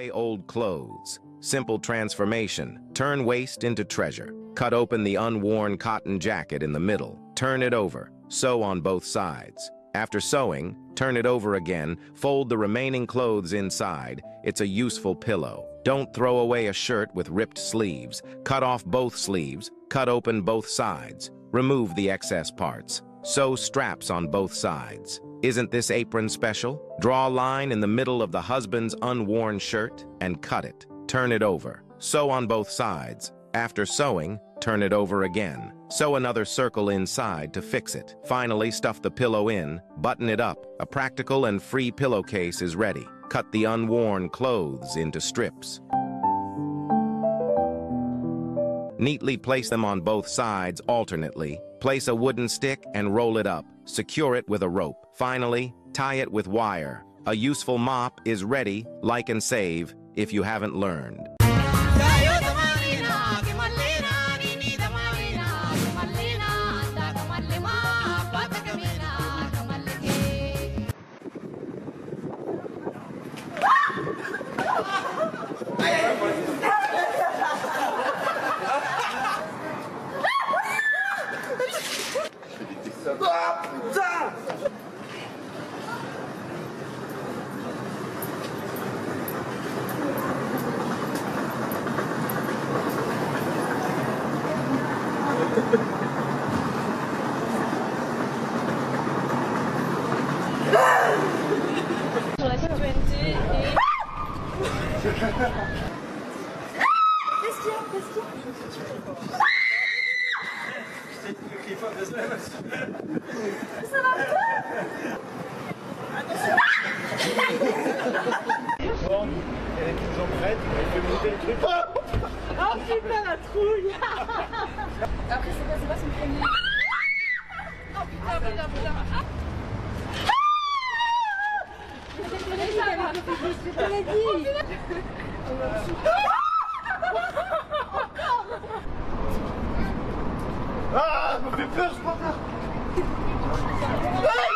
away old clothes. Simple transformation. Turn waste into treasure. Cut open the unworn cotton jacket in the middle. Turn it over. Sew on both sides. After sewing, turn it over again. Fold the remaining clothes inside. It's a useful pillow. Don't throw away a shirt with ripped sleeves. Cut off both sleeves. Cut open both sides. Remove the excess parts. Sew straps on both sides. Isn't this apron special? Draw a line in the middle of the husband's unworn shirt and cut it. Turn it over. Sew on both sides. After sewing, turn it over again. Sew another circle inside to fix it. Finally, stuff the pillow in, button it up. A practical and free pillowcase is ready. Cut the unworn clothes into strips. Neatly place them on both sides alternately. Place a wooden stick and roll it up. Secure it with a rope. Finally, tie it with wire. A useful mop is ready. Like and save if you haven't learned. Elle est toujours prête, elle fait monter le truc. Oh putain la trouille. Après c'est pas son premier. Oh putain, putain, putain. Je te l'ai dit. Ah, ça me fait peur, je crois.